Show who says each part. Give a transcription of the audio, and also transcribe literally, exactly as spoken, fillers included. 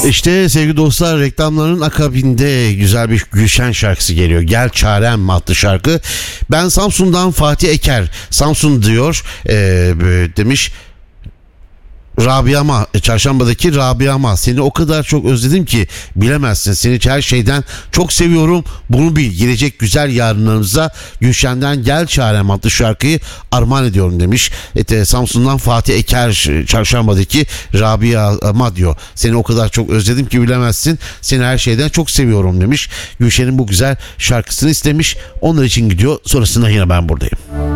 Speaker 1: İşte sevgili dostlar, reklamların akabinde güzel bir Gülşen şarkısı geliyor. Gel Çarem adlı şarkı. Ben Samsun'dan Fatih Eker. Samsun diyor ee, demiş. Rabia'ma, Çarşamba'daki Rabia'ma, seni o kadar çok özledim ki bilemezsin, seni her şeyden çok seviyorum, bunu bil, gelecek güzel yarınlarımıza Gülşen'den Gel Çarem adlı şarkıyı armağan ediyorum demiş. Evet, Samsun'dan Fatih Eker, Çarşamba'daki Rabia'ma diyor, seni o kadar çok özledim ki bilemezsin, seni her şeyden çok seviyorum demiş. Gülşen'in bu güzel şarkısını istemiş, onlar için gidiyor, sonrasında yine ben buradayım.